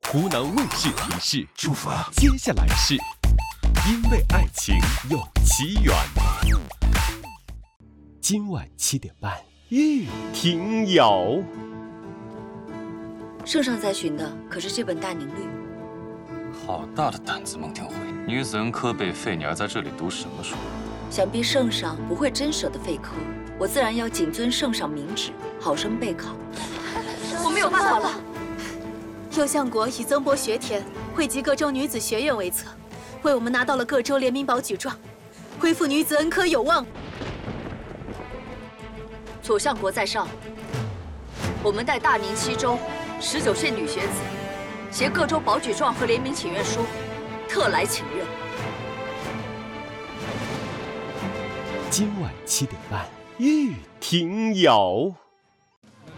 湖南卫视提示：出发，接下来是因为爱情有奇缘。今晚7点半，玉婷瑶。 圣上在寻的可是这本《大宁律》。 好大的胆子，孟庭苇！女子恩科被废，你还在这里读什么书？ 想必圣上不会真舍得废科，我自然要谨遵圣上明旨，好生备考。 我没有办法了。右相国以增博学田，汇集各州女子学院为策，为我们拿到了各州联名保举状，恢复女子恩科有望。 左相国在上，我们带大宁7州19县女学子，携各州保举状和联名请愿书，特来请愿。 今晚7点半，玉婷瑶。